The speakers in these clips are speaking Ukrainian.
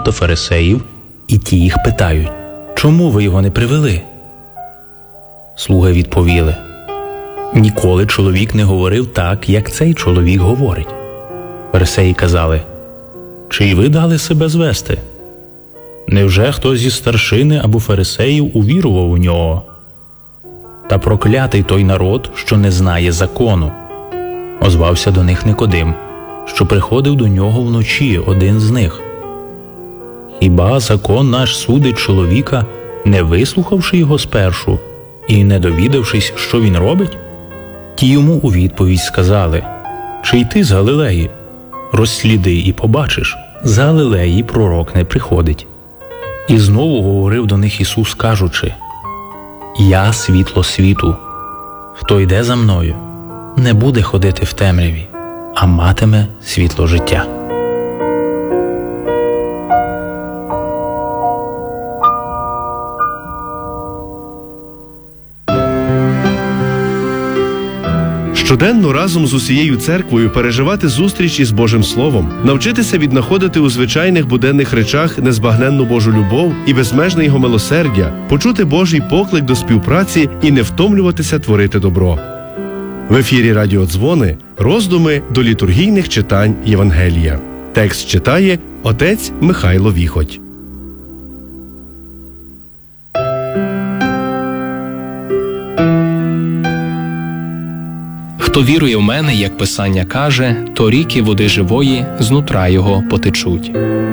багато фарисеїв, і ті їх питають: «Чому ви його не привели?» Слуги відповіли: «Ніколи чоловік не говорив так, як цей чоловік говорить». Фарисеї казали: «Чи й ви дали себе звести? Невже хтось зі старшини або фарисеїв увірував у нього? Та проклятий той народ, що не знає закону». Озвався до них Никодим, що приходив до нього вночі, один з них: «Хіба закон наш судить чоловіка, не вислухавши його спершу і не довідавшись, що він робить?» Ті йому у відповідь сказали: «Чи й ти з Галилеї? Розсліди і побачиш, з Галилеї пророк не приходить». І знову говорив до них Ісус, кажучи: «Я світло світу. Хто йде за мною, не буде ходити в темряві, а матиме світло життя». Щоденно разом з усією церквою переживати зустріч із Божим Словом, навчитися віднаходити у звичайних буденних речах незбагненну Божу любов і безмежне Його милосердя, почути Божий поклик до співпраці і не втомлюватися творити добро. В ефірі Радіодзвони роздуми до літургійних читань Євангелія. Текст читає отець Михайло Віхоть. Хто вірує в мене, як Писання каже, то ріки води живої з нутра його потечуть.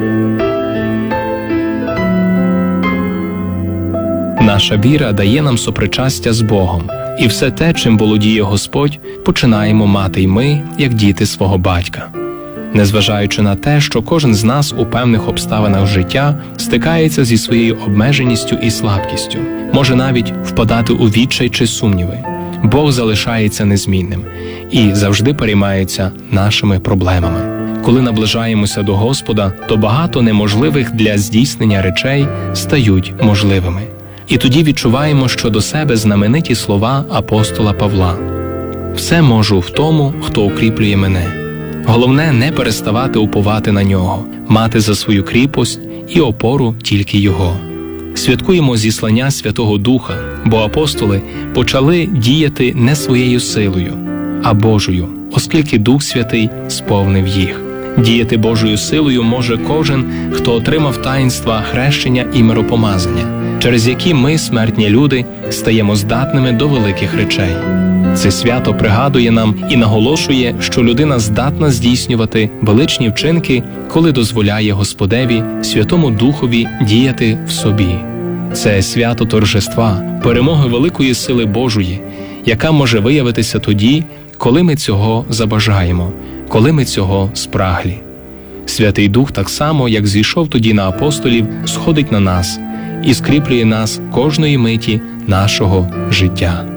Наша віра дає нам сопричастя з Богом, і все те, чим володіє Господь, починаємо мати й ми, як діти свого батька. Незважаючи на те, що кожен з нас у певних обставинах життя стикається зі своєю обмеженістю і слабкістю, може навіть впадати у відчай чи сумніви, Бог залишається незмінним і завжди переймається нашими проблемами. Коли наближаємося до Господа, то багато неможливих для здійснення речей стають можливими. І тоді відчуваємо щодо себе знамениті слова апостола Павла: «Все можу в тому, хто укріплює мене». Головне не переставати уповати на Нього, мати за свою кріпость і опору тільки Його. Святкуємо зіслання Святого Духа, бо апостоли почали діяти не своєю силою, а Божою, оскільки Дух Святий сповнив їх. Діяти Божою силою може кожен, хто отримав таїнства хрещення і миропомазання, через які ми, смертні люди, стаємо здатними до великих речей. Це свято пригадує нам і наголошує, що людина здатна здійснювати величні вчинки, коли дозволяє Господеві, Святому Духові діяти в собі. Це свято торжества, перемоги великої сили Божої, яка може виявитися тоді, коли ми цього забажаємо, коли ми цього спраглі. Святий Дух так само, як зійшов тоді на апостолів, сходить на нас і скріплює нас кожної миті нашого життя.